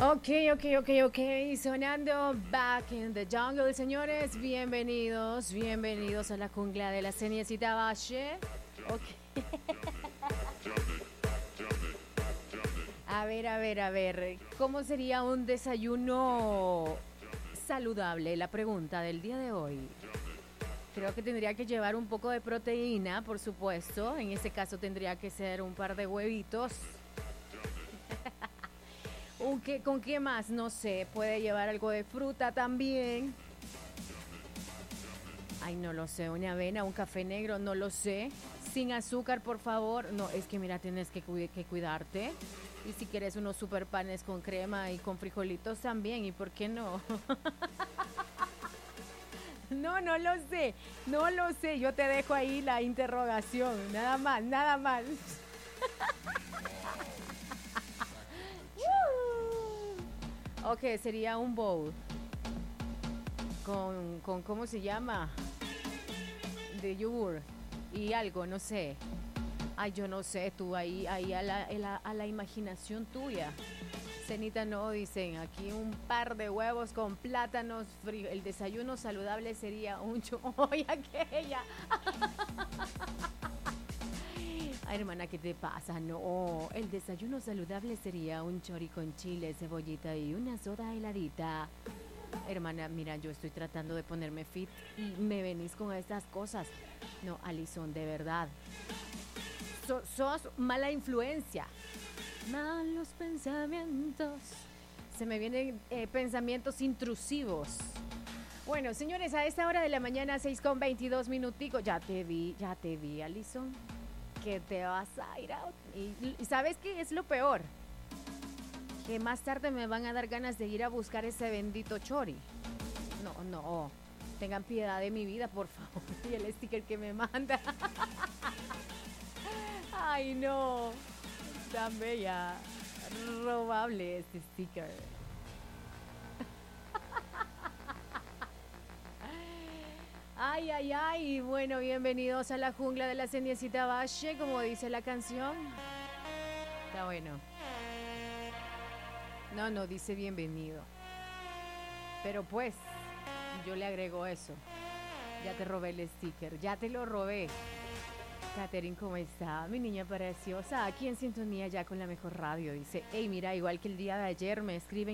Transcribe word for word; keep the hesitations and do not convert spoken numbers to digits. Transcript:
Ok, ok, ok, ok. Sonando Back in the Jungle, señores. Bienvenidos, bienvenidos a la jungla de la Ceniecita Valle. Ok. A ver, a ver, a ver. ¿Cómo sería un desayuno saludable? La pregunta del día de hoy. Creo que tendría que llevar un poco de proteína, por supuesto. En ese caso tendría que ser un par de huevitos. ¿Un qué, ¿Con qué más? No sé. Puede llevar algo de fruta también. Ay, no lo sé. Una avena, un café negro, no lo sé. Sin azúcar, por favor. No, es que mira, tienes que, cu- que cuidarte. Y si quieres unos super panes con crema y con frijolitos también. ¿Y por qué no? No, no lo sé. No lo sé. Yo te dejo ahí la interrogación. Nada más, nada más. Ok, sería un bowl con, con ¿cómo se llama? De yogur y algo, no sé. Ay, yo no sé, tú ahí, ahí a la, a la, a la imaginación tuya. Cenita no, dicen, aquí un par de huevos con plátanos fríos. El desayuno saludable sería un cho... ¡Oye, aquella! Ay, hermana, ¿qué te pasa? No, el desayuno saludable sería un chori con chile, cebollita y una soda heladita. Hermana, mira, yo estoy tratando de ponerme fit y me venís con estas cosas. No, Alison, de verdad. So- sos mala influencia. Malos pensamientos. Se me vienen eh, pensamientos intrusivos. Bueno, señores, a esta hora de la mañana, seis con veintidós minuticos. Ya te vi, ya te vi, Alison. Que te vas a ir a... Y, y ¿sabes qué es lo peor? Que más tarde me van a dar ganas de ir a buscar ese bendito chori. No, no. Tengan piedad de mi vida, por favor. Y el sticker que me manda. Ay, no. Tan bella. Robable este sticker. Ay, ay, ay. Bueno, bienvenidos a la jungla de la Ceniecita Valle, como dice la canción. Está bueno. No, no dice bienvenido. Pero pues, yo le agrego eso. Ya te robé el sticker. Ya te lo robé. Katherine, ¿cómo está? Mi niña preciosa, aquí en sintonía ya con la mejor radio. Dice, hey, mira, igual que el día de ayer me escriben